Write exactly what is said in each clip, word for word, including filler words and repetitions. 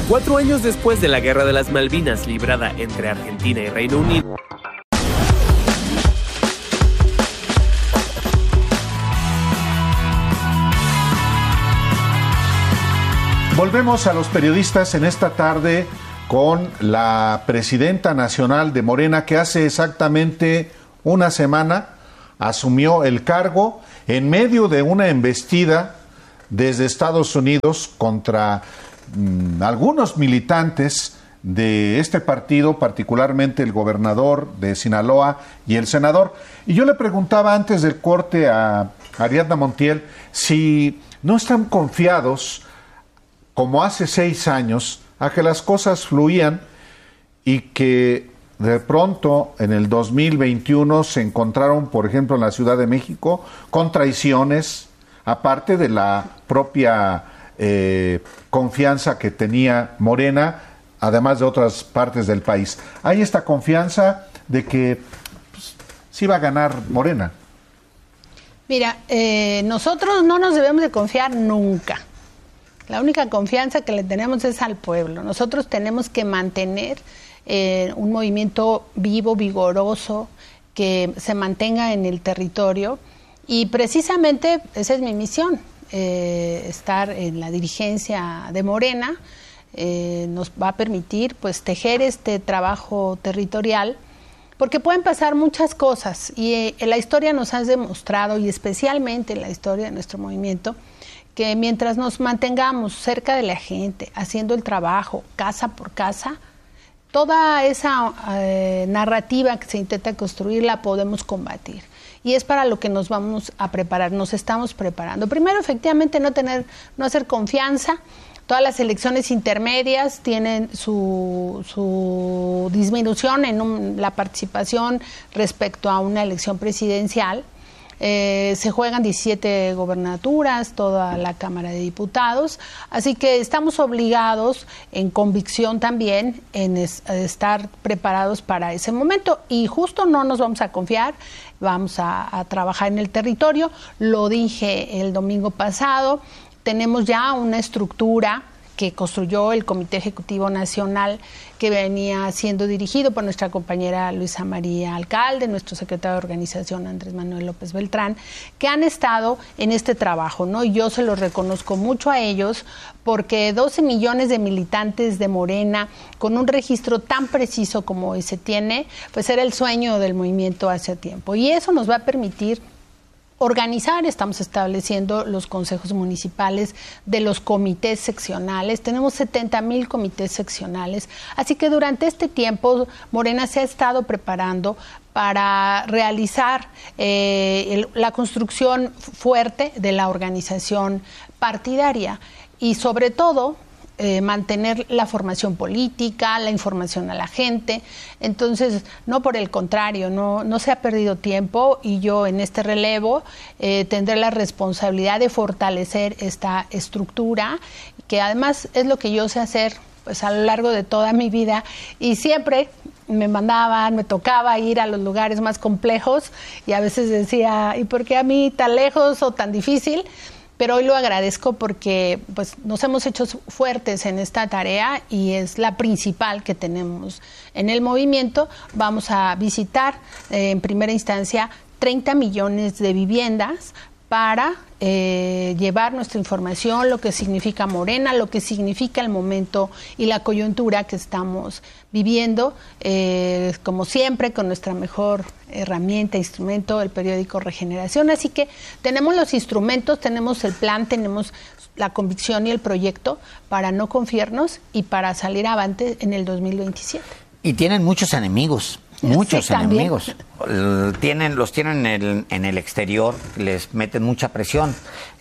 Cuatro años después de la Guerra de las Malvinas librada entre Argentina y Reino Unido, volvemos a los periodistas en esta tarde con la presidenta nacional de Morena, que hace exactamente una semana asumió el cargo en medio de una embestida desde Estados Unidos contra mmm, algunos militantes de este partido, particularmente el gobernador de Sinaloa y el senador. Y yo le preguntaba antes del corte a Ariadna Montiel si no están confiados, como hace seis años, a que las cosas fluían y que de pronto en el dos mil veintiuno se encontraron, por ejemplo, en la Ciudad de México, con traiciones, aparte de la propia eh, confianza que tenía Morena, además de otras partes del país. Hay esta confianza de que pues, sí va a ganar Morena. Mira, eh, nosotros no nos debemos de confiar nunca. La única confianza que le tenemos es al pueblo. Nosotros tenemos que mantener eh, un movimiento vivo, vigoroso, que se mantenga en el territorio. Y precisamente esa es mi misión, eh, estar en la dirigencia de Morena. Eh, nos va a permitir pues tejer este trabajo territorial, porque pueden pasar muchas cosas. Y eh, la historia nos ha demostrado, y especialmente la historia de nuestro movimiento, que mientras nos mantengamos cerca de la gente, haciendo el trabajo, casa por casa, toda esa eh, narrativa que se intenta construir la podemos combatir. Y es para lo que nos vamos a preparar, nos estamos preparando. Primero, efectivamente, no tener, no hacer confianza. Todas las elecciones intermedias tienen su, su disminución en un, la participación respecto a una elección presidencial. Eh, se juegan diecisiete gobernaturas, toda la Cámara de Diputados, así que estamos obligados en convicción también en es, estar preparados para ese momento, y justo no nos vamos a confiar, vamos a, a trabajar en el territorio. Lo dije el domingo pasado, tenemos ya una estructura que construyó el Comité Ejecutivo Nacional, que venía siendo dirigido por nuestra compañera Luisa María Alcalde, nuestro secretario de Organización Andrés Manuel López Beltrán, que han estado en este trabajo, ¿no? Y yo se los reconozco mucho a ellos, porque doce millones de militantes de Morena, con un registro tan preciso como hoy se tiene, pues era el sueño del movimiento hace tiempo. Y eso nos va a permitir organizar. Estamos estableciendo los consejos municipales de los comités seccionales. Tenemos setenta mil comités seccionales. Así que durante este tiempo Morena se ha estado preparando para realizar eh, el, la construcción fuerte de la organización partidaria y sobre todo Eh, mantener la formación política, la información a la gente. Entonces, no, por el contrario, no, no se ha perdido tiempo, y yo en este relevo eh, tendré la responsabilidad de fortalecer esta estructura, que además es lo que yo sé hacer pues a lo largo de toda mi vida, y siempre me mandaban, me tocaba ir a los lugares más complejos, y a veces decía, ¿y por qué a mí tan lejos o tan difícil? Pero hoy lo agradezco porque pues, nos hemos hecho fuertes en esta tarea, y es la principal que tenemos en el movimiento. Vamos a visitar eh, en primera instancia treinta millones de viviendas para eh, llevar nuestra información, lo que significa Morena, lo que significa el momento y la coyuntura que estamos viviendo, eh, como siempre, con nuestra mejor herramienta, instrumento, el periódico Regeneración. Así que tenemos los instrumentos, tenemos el plan, tenemos la convicción y el proyecto para no confiarnos y para salir avante en el dos mil veintisiete. Y tienen muchos enemigos. Muchos sí, enemigos. Tienen, los tienen en el, en el exterior, les meten mucha presión.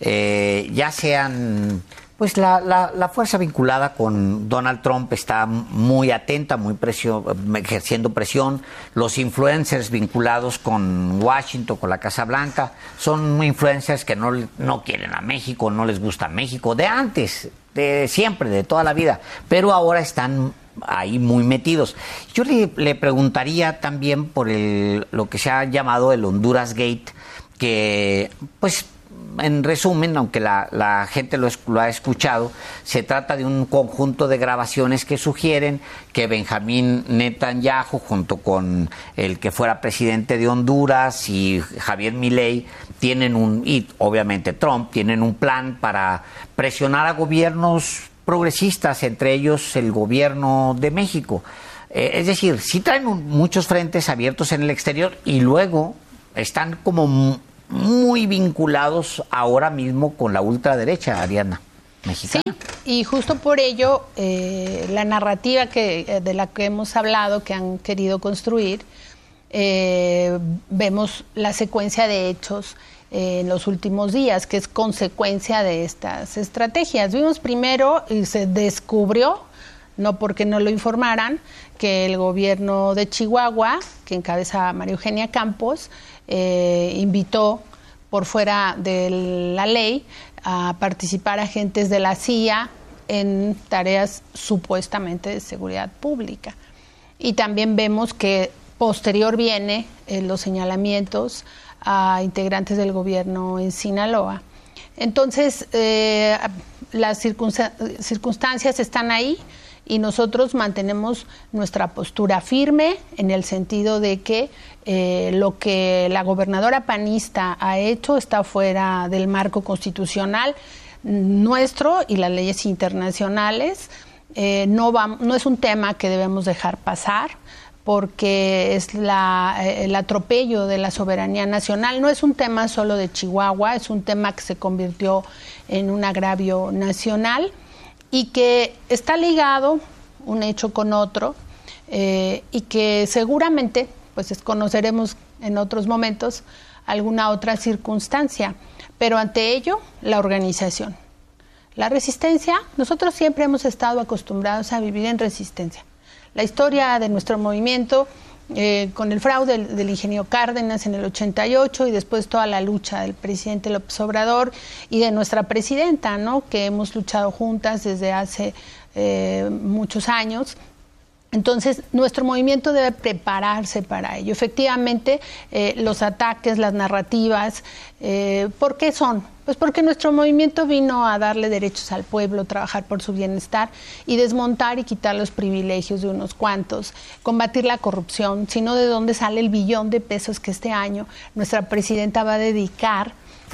Eh, ya sean, pues la, la, la fuerza vinculada con Donald Trump está muy atenta, muy presio, ejerciendo presión. Los influencers vinculados con Washington, con la Casa Blanca, son influencers que no, no quieren a México, no les gusta México, de antes, de siempre, de toda la vida. Pero ahora están ahí muy metidos. Yo le, le preguntaría también por el, lo que se ha llamado el Honduras Gate, que pues en resumen, aunque la, la gente lo, lo ha escuchado, se trata de un conjunto de grabaciones que sugieren que Benjamín Netanyahu, junto con el que fuera presidente de Honduras y Javier Milei, tienen un, y obviamente Trump, tienen un plan para presionar a gobiernos progresistas, entre ellos el gobierno de México. Eh, es decir, sí traen un, muchos frentes abiertos en el exterior y luego están como muy vinculados ahora mismo con la ultraderecha, Ariadna, mexicana. Sí, y justo por ello eh, la narrativa que de la que hemos hablado, que han querido construir, eh, vemos la secuencia de hechos eh, en los últimos días, que es consecuencia de estas estrategias. Vimos primero y se descubrió, no porque no lo informaran, que el gobierno de Chihuahua, que encabeza María Eugenia Campos, eh, invitó por fuera de la ley a participar agentes de la C I A en tareas supuestamente de seguridad pública. Y también vemos que posterior viene eh, los señalamientos a integrantes del gobierno en Sinaloa. Entonces, eh, las circunst- circunstancias están ahí, y nosotros mantenemos nuestra postura firme en el sentido de que eh, lo que la gobernadora panista ha hecho está fuera del marco constitucional nuestro y las leyes internacionales. Eh, no, va, no es un tema que debemos dejar pasar, porque es la, el atropello de la soberanía nacional. No es un tema solo de Chihuahua, es un tema que se convirtió en un agravio nacional y que está ligado un hecho con otro eh, y que seguramente pues conoceremos en otros momentos alguna otra circunstancia, pero ante ello la organización. La resistencia, nosotros siempre hemos estado acostumbrados a vivir en resistencia. La historia de nuestro movimiento, eh, con el fraude del, del ingeniero Cárdenas en el ochenta y ocho y después toda la lucha del presidente López Obrador y de nuestra presidenta, ¿no?, que hemos luchado juntas desde hace eh, muchos años. Entonces, nuestro movimiento debe prepararse para ello. Efectivamente, eh, los ataques, las narrativas, eh, ¿por qué son? Pues porque nuestro movimiento vino a darle derechos al pueblo, trabajar por su bienestar y desmontar y quitar los privilegios de unos cuantos, combatir la corrupción, sino de dónde sale el billón de pesos que este año nuestra presidenta va a dedicar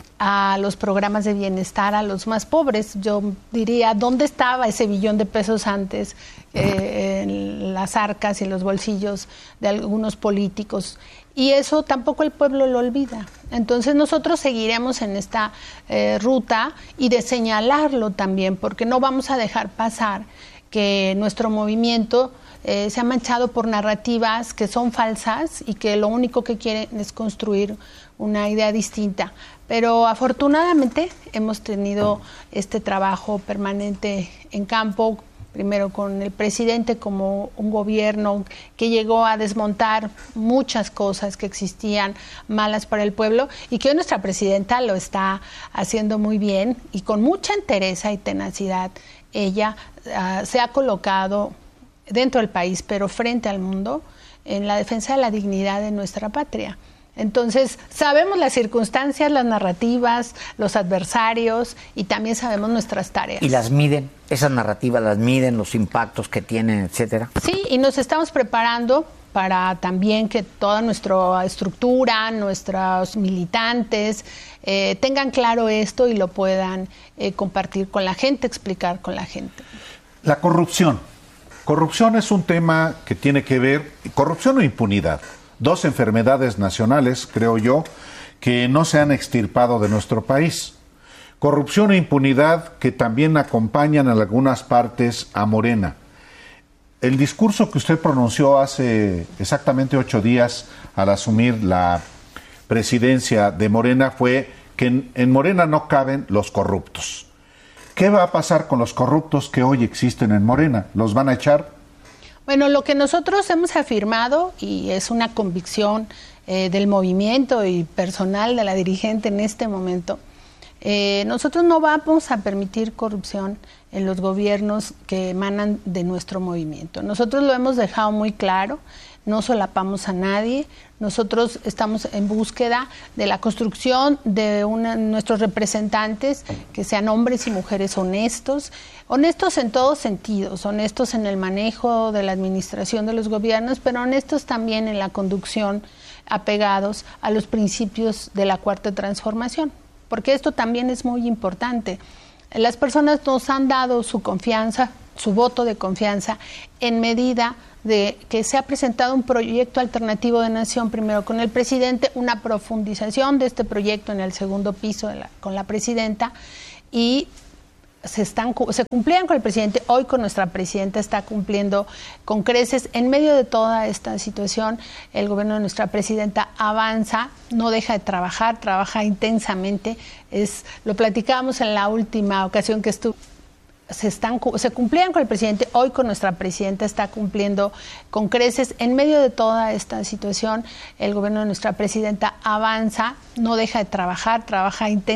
a los programas de bienestar a los más pobres. Yo diría, ¿dónde estaba ese billón de pesos antes eh, en las arcas y los bolsillos de algunos políticos? Y eso tampoco el pueblo lo olvida. Entonces nosotros seguiremos en esta eh, ruta y de señalarlo también, porque no vamos a dejar pasar que nuestro movimiento eh, se ha manchado por narrativas que son falsas y que lo único que quieren es construir una idea distinta. Pero afortunadamente hemos tenido este trabajo permanente en campo, primero con el presidente como un gobierno que llegó a desmontar muchas cosas que existían malas para el pueblo y que hoy nuestra presidenta lo está haciendo muy bien y con mucha entereza y tenacidad. Ella uh, se ha colocado dentro del país, pero frente al mundo, en la defensa de la dignidad de nuestra patria. Entonces, sabemos las circunstancias, las narrativas, los adversarios y también sabemos nuestras tareas. ¿Y las miden? ¿Esas narrativas las miden, los impactos que tienen, etcétera? Sí, y nos estamos preparando para también que toda nuestra estructura, nuestros militantes eh, tengan claro esto y lo puedan eh, compartir con la gente, explicar con la gente. La corrupción. Corrupción es un tema que tiene que ver, corrupción o impunidad. Dos enfermedades nacionales, creo yo, que no se han extirpado de nuestro país. Corrupción e impunidad que también acompañan en algunas partes a Morena. El discurso que usted pronunció hace exactamente ocho días al asumir la presidencia de Morena fue que en, en Morena no caben los corruptos. ¿Qué va a pasar con los corruptos que hoy existen en Morena? ¿Los van a echar? Bueno, lo que nosotros hemos afirmado, y es una convicción eh, del movimiento y personal de la dirigente en este momento, Eh, nosotros no vamos a permitir corrupción en los gobiernos que emanan de nuestro movimiento. Nosotros lo hemos dejado muy claro, no solapamos a nadie, nosotros estamos en búsqueda de la construcción de una, nuestros representantes que sean hombres y mujeres honestos, honestos en todos sentidos, honestos en el manejo de la administración de los gobiernos, pero honestos también en la conducción, apegados a los principios de la Cuarta Transformación, porque esto también es muy importante. Las personas nos han dado su confianza, su voto de confianza, en medida de que se ha presentado un proyecto alternativo de nación, primero con el presidente, una profundización de este proyecto en el segundo piso de la, con la presidenta, y se, están, se cumplían con el presidente, hoy con nuestra presidenta está cumpliendo con creces. En medio de toda esta situación, el gobierno de nuestra presidenta avanza, no deja de trabajar, trabaja intensamente. Es, lo platicábamos en la última ocasión que estuvo. Se, están, se cumplían con el presidente, hoy con nuestra presidenta está cumpliendo con creces. En medio de toda esta situación, el gobierno de nuestra presidenta avanza, no deja de trabajar, trabaja intensamente.